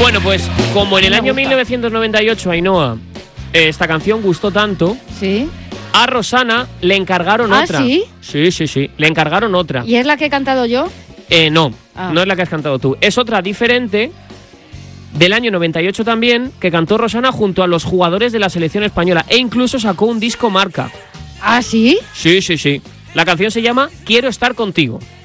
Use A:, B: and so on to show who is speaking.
A: Bueno, pues como en el año 1998, Ainhoa, esta canción gustó tanto,
B: Sí.
A: a Rosana le encargaron otra.
B: ¿Sí?
A: Sí, le encargaron otra.
B: ¿Y es la que he cantado yo?
A: No,
B: Ah.
A: no es la que has cantado tú. Es otra diferente, del año 98 también, que cantó Rosana junto a los jugadores de la selección española. E incluso sacó un disco marca.
B: ¿Ah, sí?
A: Sí. La canción se llama Quiero estar contigo.